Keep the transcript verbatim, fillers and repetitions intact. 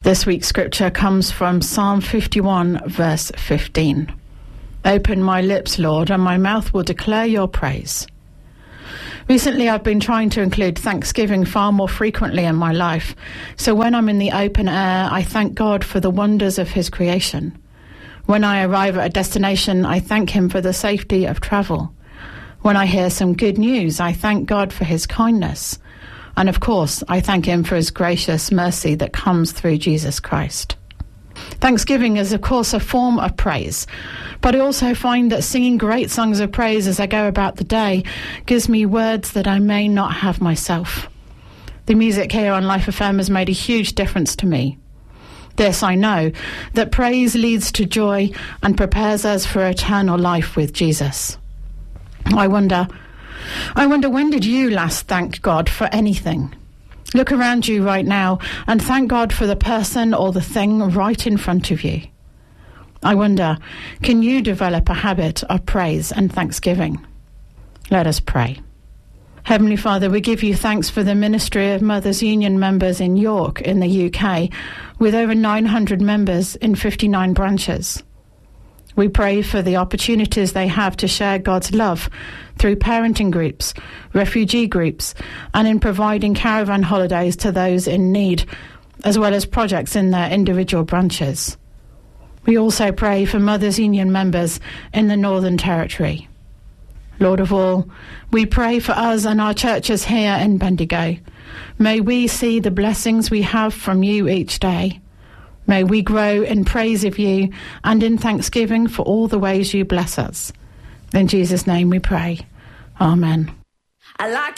This week's scripture comes from Psalm fifty-one, verse fifteen. Open my lips, Lord, and my mouth will declare your praise. Recently, I've been trying to include Thanksgiving far more frequently in my life. So when I'm in the open air, I thank God for the wonders of his creation. When I arrive at a destination, I thank him for the safety of travel. When I hear some good news, I thank God for his kindness. And of course, I thank him for his gracious mercy that comes through Jesus Christ. Thanksgiving is, of course, a form of praise, but I also find that singing great songs of praise as I go about the day gives me words that I may not have myself. The music here on Life F M has made a huge difference to me. This I know, that praise leads to joy and prepares us for eternal life with Jesus. I wonder, I wonder when did you last thank God for anything? Look around you right now and thank God for the person or the thing right in front of you. I wonder, can you develop a habit of praise and thanksgiving? Let us pray. Heavenly Father, we give you thanks for the ministry of Mothers Union members in York in the U K, with over nine hundred members in fifty-nine branches. We pray for the opportunities they have to share God's love through parenting groups, refugee groups, and in providing caravan holidays to those in need, as well as projects in their individual branches. We also pray for Mothers Union members in the Northern Territory. Lord of all, we pray for us and our churches here in Bendigo. May we see the blessings we have from you each day. May we grow in praise of you and in thanksgiving for all the ways you bless us. In Jesus' name we pray. Amen. I like